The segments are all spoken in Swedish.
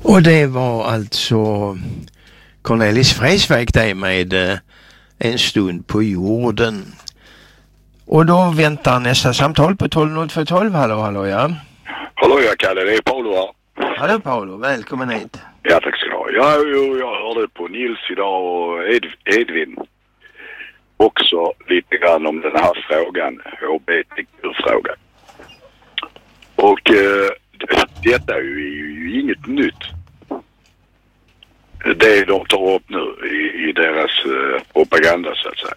Och det var alltså Cornelis Vreeswijk där med En stund på jorden. Och då väntar nästa samtal på 12.02.12. Hallå, ja. Hallå, jag Kalle, det är Paolo här. Hallå Paolo, välkommen hit. Ja, tack ska du ha. Jag hörde på Nils idag och Edvin också lite grann om den här frågan, HBTQ-frågan. Och detta är ju inget nytt. Det de tar upp nu i deras propaganda så att säga.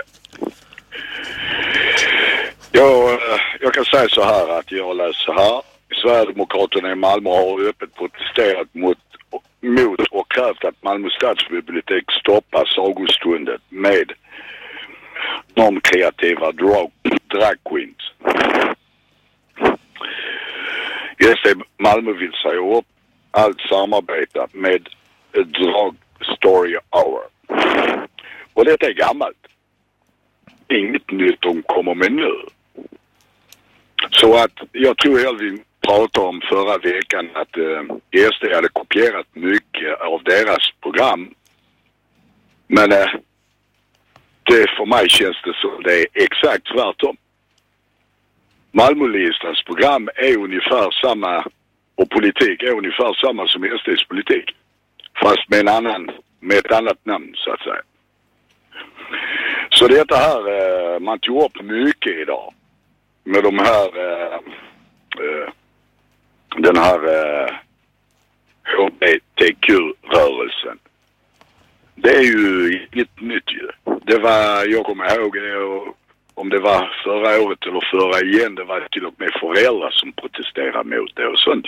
Jag kan säga så här att jag läser så här. Sverigedemokraterna i Malmö har öppet protesterat mot och krävt att Malmö stadsbibliotek stoppar sagostundet med normkreativa drag queens. SD Malmö vill säga upp allt samarbete med Drag Story Hour. Och detta är gammalt. Inget nytt de kommer med nu. Så att jag tror Elvin pratade om förra veckan att SD hade kopierat mycket av deras program. Men det för mig känns det som det är exakt tvärtom. Malmölistans program är ungefär samma och politik är ungefär samma som SDs politik. Fast med ett annat namn så att säga. Så detta här, man tog upp mycket idag med de här, den här HBTQ-rörelsen. Det är ju inget nytt ju. Det var, jag kommer ihåg om det var förra året eller förra igen, det var till och med föräldrar som protesterade mot det och sånt ju.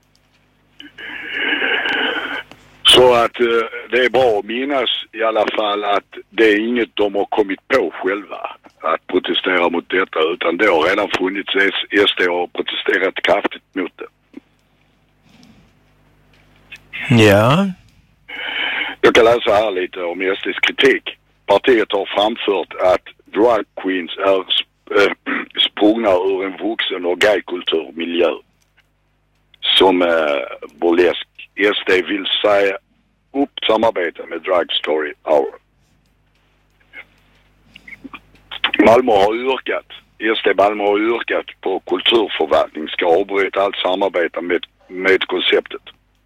Så att det är bra att minnas i alla fall att det är inget de har kommit på själva att protestera mot detta, utan det har redan funnits. SD har protesterat kraftigt mot det. Ja. Jag kan läsa här lite om SDs kritik. Partiet har framfört att drag queens är sprungna ur en vuxen och gaykulturmiljö som burlesk. SD vill säga upp samarbete med Drag Story Hour. Malmö har yrkat på kulturförvaltning ska avbryta allt samarbete med konceptet.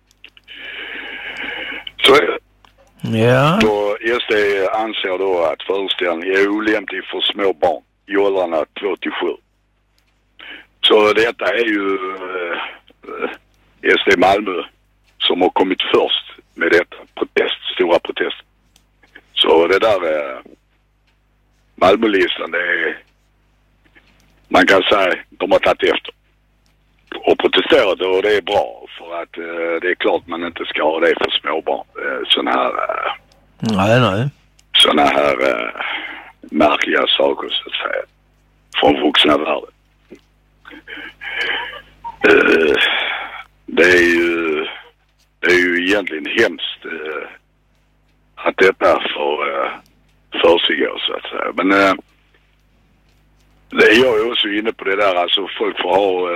Så ja. Så SD anser då att föreställningen är olämplig för små barn i åldrarna 2-7. Så detta är ju SD Malmö som har kommit först med detta stora protest. Så det där Malmölistan, det är, man kan säga de har tagit efter och protesterat, och det är bra för att det är klart man inte ska ha det för småbarn. Såna här märkliga saker så att säga från vuxna världen. Det är ju egentligen hemskt att detta får försiggå så att säga. Men det är jag också inne på det där, alltså folk får ha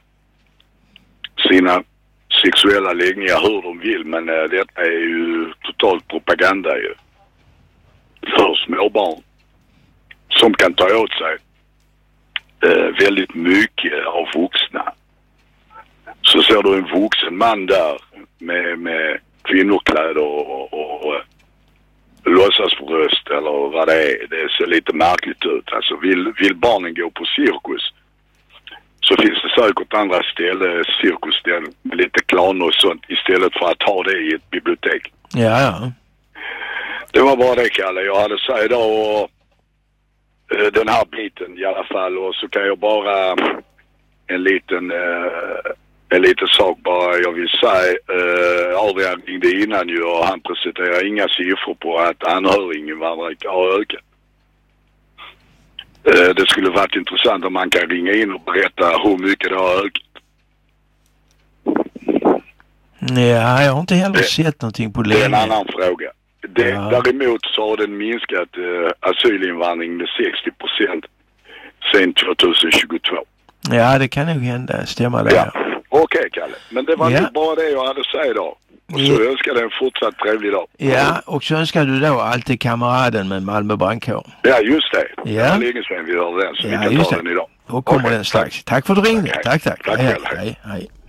sina sexuella läggningar hur de vill, men detta är ju totalt propaganda ju för småbarn som kan ta åt sig väldigt mycket av vuxna. Så ser du en vuxen man där med kvinnokläder och låtsasbröst eller vad det är. Det ser lite märkligt ut. Alltså vill barnen gå på cirkus så finns det säkert andra cirkusställen med lite klan och sånt istället för att ha det i ett bibliotek. Ja. Det var bara det, Kalle. Jag hade sagt idag och den här biten i alla fall, och så kan jag bara en liten sak bara jag vill säga. Adrian ringde innan ju och han presenterar inga siffror på att anhöriginvandring har ökat. Det skulle varit intressant om man kan ringa in och berätta hur mycket det har ökat. Ja, jag har inte heller sett någonting på länge. Det är en annan fråga. Däremot så har den minskat asylinvandring med 60% sedan 2022. Ja, det kan nog hända. Stämmer det. Ja. Okej, Kalle. Men det var inte bara det jag hade att säga idag. Och så önskar jag en fortsatt trevlig dag. Ja, och så önskar du då alltid kamraden med Malmö brandkår. Ja, just det. Ja. Det var länge sedan vi hörde den, så vi kan just ta det. den idag. Då kommer den strax. Tack för att du ringde. Okay. Tack. Tack Hej, själv. hej.